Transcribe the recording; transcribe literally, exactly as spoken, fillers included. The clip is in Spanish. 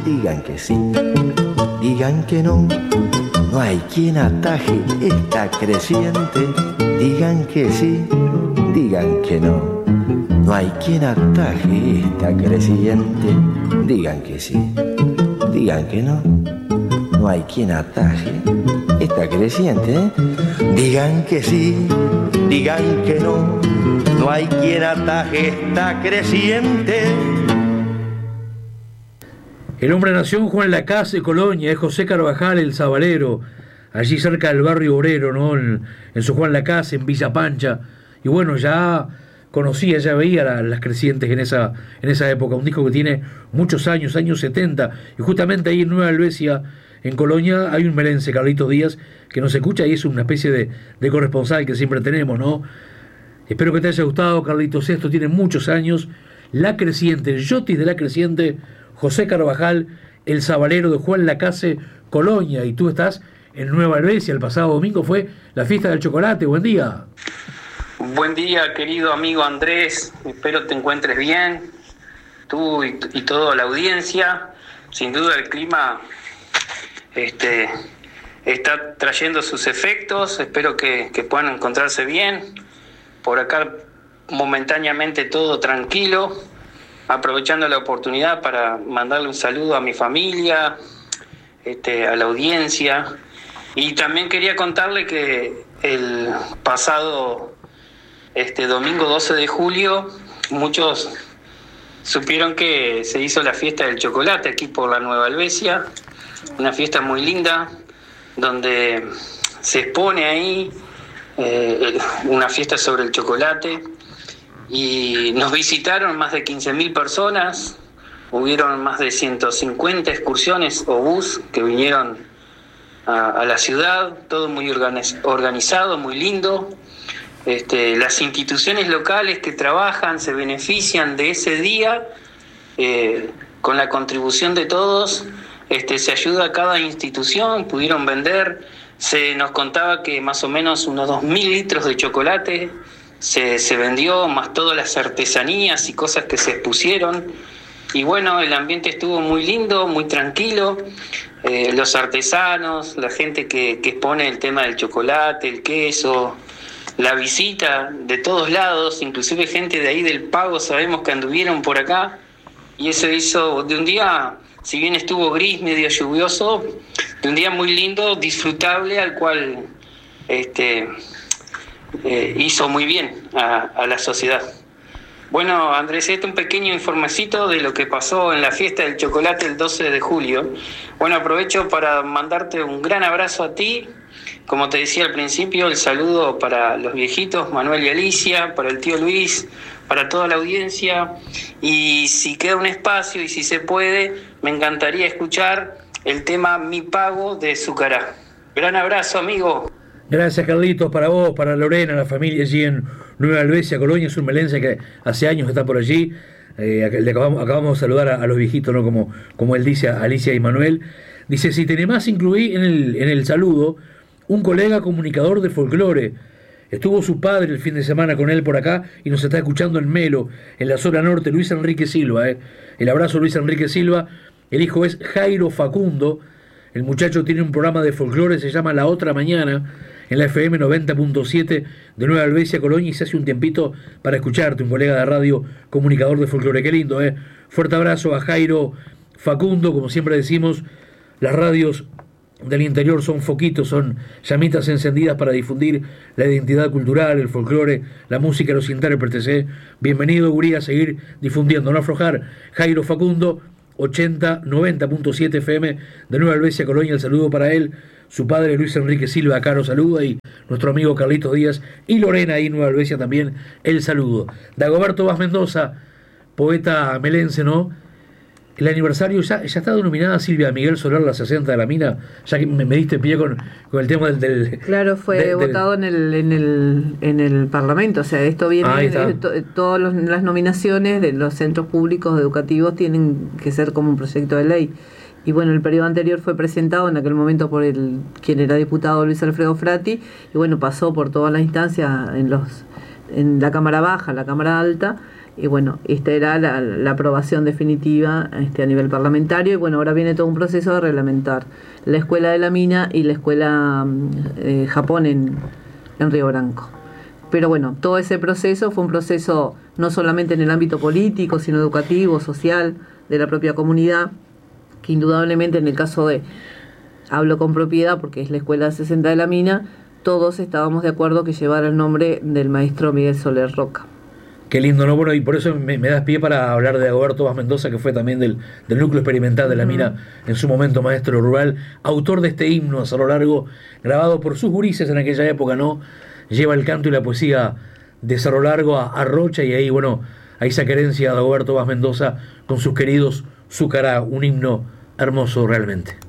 digan que sí, digan que no, no hay quien ataje esta creciente, digan que sí, digan que no, no hay quien ataje esta creciente, digan que sí, digan que no, no hay quien ataje esta creciente, ¿eh? Digan que sí, digan que no, no hay quien ataje esta creciente. El hombre nació en Juan Lacase, Colonia, es José Carvajal el Sabalero, allí cerca del barrio obrero, ¿no? En, en su Juan Lacase, en Villa Pancha. Y bueno, ya conocía, ya veía la, las crecientes en esa, en esa época. Un disco que tiene muchos años, años setenta. Y justamente ahí en Nueva Helvecia, en Colonia, hay un melense, Carlitos Díaz, que nos escucha y es una especie de, de corresponsal que siempre tenemos, ¿no? Espero que te haya gustado, Carlitos. Esto tiene muchos años. La Creciente, el Yotis de La Creciente, José Carvajal, el Sabalero de Juan Lacase, Colonia, y tú estás en Nueva Helvecia. El pasado domingo fue la fiesta del chocolate. Buen día. Buen día, querido amigo Andrés. Espero te encuentres bien, tú y, y toda la audiencia. Sin duda el clima este, está trayendo sus efectos. Espero que, que puedan encontrarse bien. Por acá momentáneamente todo tranquilo. Aprovechando la oportunidad para mandarle un saludo a mi familia, este, a la audiencia. Y también quería contarle que el pasado este, domingo doce de julio, muchos supieron que se hizo la fiesta del chocolate aquí por la Nueva Helvecia. Una fiesta muy linda, donde se expone ahí eh, una fiesta sobre el chocolate. Y nos visitaron más de quince mil personas, hubieron más de ciento cincuenta excursiones o bus que vinieron a, a la ciudad, todo muy organiz, organizado, muy lindo. Este, las instituciones locales que trabajan se benefician de ese día, eh, con la contribución de todos, este, se ayuda a cada institución, pudieron vender, se nos contaba que más o menos unos dos mil litros de chocolate Se, se vendió, más todas las artesanías y cosas que se expusieron. Y bueno, el ambiente estuvo muy lindo, muy tranquilo. Eh, los artesanos, la gente que, que expone el tema del chocolate, el queso, la visita de todos lados, inclusive gente de ahí del Pago, sabemos que anduvieron por acá. Y eso hizo de un día, si bien estuvo gris, medio lluvioso, de un día muy lindo, disfrutable, al cual este Eh, hizo muy bien a, a la sociedad. Bueno, Andrés, este es un pequeño informacito de lo que pasó en la fiesta del chocolate el doce de julio. Bueno, aprovecho para mandarte un gran abrazo a ti. Como te decía al principio, el saludo para los viejitos, Manuel y Alicia, para el tío Luis, para toda la audiencia. Y si queda un espacio y si se puede, me encantaría escuchar el tema Mi Pago de Zucará. Gran abrazo, amigo. Gracias, Carlitos, para vos, para Lorena, la familia allí en Nueva Helvecia, Colonia. Es un melense que hace años está por allí. Eh, le acabamos, acabamos de saludar a, a los viejitos, ¿no? Como, como él dice, a Alicia y Manuel. Dice, si tenés más, incluí en el, en el saludo un colega comunicador de folclore. Estuvo su padre el fin de semana con él por acá y nos está escuchando en Melo, en la zona norte, Luis Enrique Silva. Eh. El abrazo, Luis Enrique Silva. El hijo es Jairo Facundo. El muchacho tiene un programa de folclore, se llama La Otra Mañana, en la F M noventa punto siete de Nueva Helvecia, Colonia, y se hace un tiempito para escucharte, un colega de radio, comunicador de folclore. Qué lindo, ¿eh? Fuerte abrazo a Jairo Facundo. Como siempre decimos, las radios del interior son foquitos, son llamitas encendidas para difundir la identidad cultural, el folclore, la música, los intérpretes, ¿eh? Bienvenido, gurí, a seguir difundiendo, no aflojar. Jairo Facundo, ochenta noventa punto siete F M de Nueva Helvecia, Colonia. El saludo para él, su padre Luis Enrique Silva, acá nos saluda, y nuestro amigo Carlitos Díaz y Lorena ahí en Nueva Helvecia también el saludo. Dagoberto Vaz Mendoza, poeta melense, ¿no? El aniversario, ya, ya está denominada Silvia Miguel Solar, la sesenta de la mina, ya que me, me diste pie con, con el tema del... del claro, fue de, votado del... en el en el en el Parlamento, o sea, esto viene, de, to, todas las nominaciones de los centros públicos educativos tienen que ser como un proyecto de ley. Y bueno, el periodo anterior fue presentado en aquel momento por el quien era diputado Luis Alfredo Frati, y bueno, pasó por todas las instancias en los en la Cámara Baja, la Cámara Alta, y bueno, esta era la, la aprobación definitiva este, a nivel parlamentario, y bueno, ahora viene todo un proceso de reglamentar la Escuela de la Mina y la Escuela eh, Japón en, en Río Branco. Pero bueno, todo ese proceso fue un proceso no solamente en el ámbito político, sino educativo, social, de la propia comunidad, que indudablemente en el caso de, hablo con propiedad porque es la Escuela sesenta de la Mina, todos estábamos de acuerdo que llevara el nombre del maestro Miguel Soler Roca. Qué lindo, ¿no? Bueno, y por eso me, me das pie para hablar de Dagoberto Vaz Mendoza, que fue también del, del núcleo experimental de la Mina, uh-huh. en su momento maestro rural, autor de este himno a Cerro Largo, grabado por sus gurises en aquella época, ¿no? Lleva el canto y la poesía de Cerro Largo a, a Rocha, y ahí, bueno, ahí esa querencia de Dagoberto Vaz Mendoza con sus queridos Zúcara, un himno hermoso realmente.